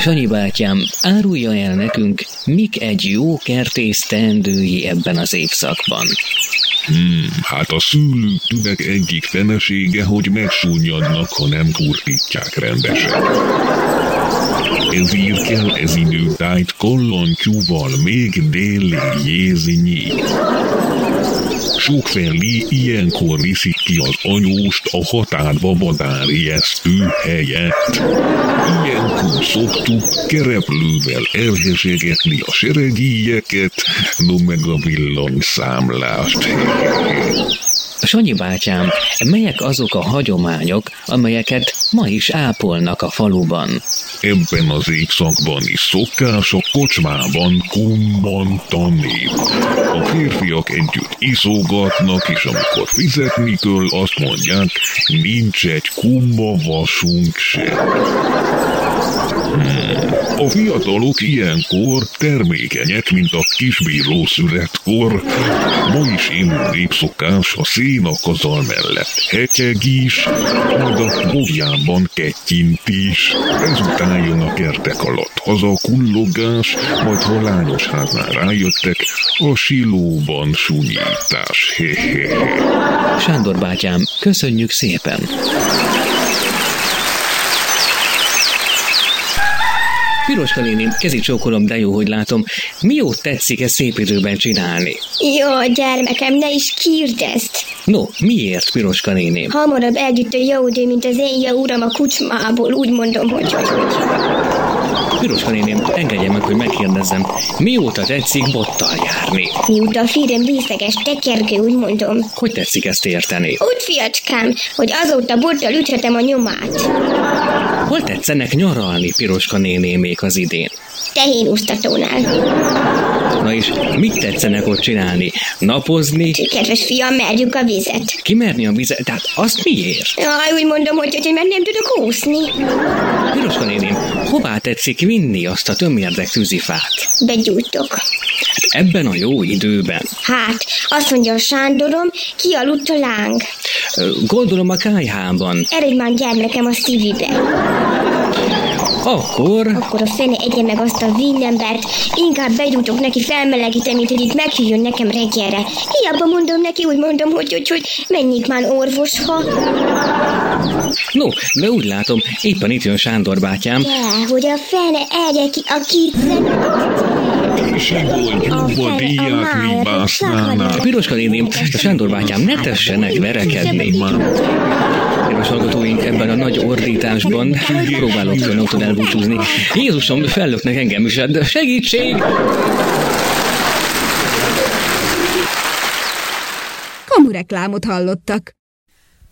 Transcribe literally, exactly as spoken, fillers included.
Sanyi bátyám, árulja el nekünk, mik egy jó kertész teendői ebben az évszakban. Hmm, hát a szűlők tünek egyik fenesége, hogy megsúnyadnak, ha nem kurtítják rendesen. Ezért kell ez időtájt kollantyúval még déli jézni. Sokfelé ilyenkor viszik ki az anyóst a határba vadárijesztő helyett. Ilyenkor szoktuk kereplővel elhesegetni a seregíjeket, no meg a villanyszámlást. Sanyi bátyám, melyek azok a hagyományok, amelyeket ma is ápolnak a faluban? Ebben az évszakban is szokás a kocsmában kummantani. A férfiak együtt iszogatnak, és amikor fizetni kell, azt mondják, nincs egy kumma vasunk sem. Hmm. A fiatalok ilyenkor termékenyek, mint a kisbíró születkor. Ma is élő népszokás a szénakazal mellett hetyeg is, majd a bovjában kettyint is. Ezután jön a kertek alatt haza kullogás, majd ha lányos háznál rájöttek, a silóban sunyítás. Hehehe. Sándor bátyám, köszönjük szépen! Piroska néni, kezi csókolom, de jó, hogy látom. Mi jót tetszik ezt szép időben csinálni? Jó, gyermekem, ne is kérdezd. No, miért, Piroska néni? Hamarabb eljött a jó idő, mint az én jó uram a kucsmából, úgy mondom, hogy... hogy, hogy. Piroska néni, engedje meg, hogy megkérdezzem, mióta tetszik bottal járni? Mióta a férjem részeges tekergő, úgy mondom. Hogy tetszik ezt érteni? Úgy, fiacskám, hogy azóta bottal üthetem a nyomát. Hol tetszenek nyaralni, Piroska néné, még az idén? Tehénúsztatónál. Na és mit tetszenek ott csinálni? Napozni? Kedves fiam, merjük a vizet. Kimerni a vizet? Tehát azt miért? Jaj, úgy mondom, hogy, hogy mert nem tudok úszni. Piroska néném, hová tetszik vinni azt a tömérdek tűzifát? Begyújtok. Ebben a jó időben? Hát, azt mondja a Sándorom, kialudt a láng. Gondolom a kályhában. Eredj már, gyermekem, a szívibe. Akkor... Akkor a fene egye meg azt a vínembert, inkább begyújtok neki, felmelegítem, mint hogy itt megjöjjön nekem reggelre. Hiába mondom neki, úgy mondom, hogy, hogy, hogy menjék már orvosha. No, de úgy látom, éppen itt jön Sándor bátyám. De, hogy a fene egye ki a kétszer... Sigolyjúba díját ribásznánál. Piroska néném, a Sándor bátyám, ne tessenek verekedni. Kedves hallgatóink, ebben a nagy ordításban próbálok önöktől elbúcsúzni. Jézusom, fellöknek engem is, de segítség! Kamu reklámot hallottak.